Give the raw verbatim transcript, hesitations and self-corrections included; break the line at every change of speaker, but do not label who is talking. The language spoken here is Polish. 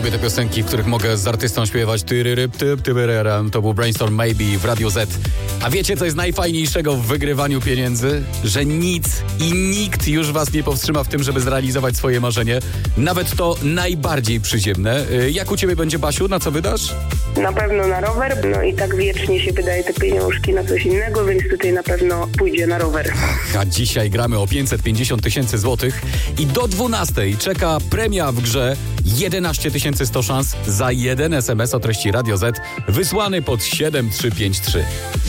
lubię te piosenki, w których mogę z artystą śpiewać tyryryp, typ, tyryryram. To był Brainstorm Maybe w Radio Z. A wiecie, co jest najfajniejszego w wygrywaniu pieniędzy? Że nic i nikt już was nie powstrzyma w tym, żeby zrealizować swoje marzenie. Nawet to najbardziej przyziemne. Jak u ciebie będzie, Basiu? Na co wydasz?
Na pewno na rower, no i tak wiecznie się wydaje te pieniążki na coś innego, więc tutaj na pewno pójdzie na rower.
A dzisiaj gramy o pięćset pięćdziesiąt tysięcy złotych i do dwunastej czeka premia w grze jedenaście tysięcy sto szans za jeden es em es o treści Radio Z wysłany pod siedem trzy pięć trzy.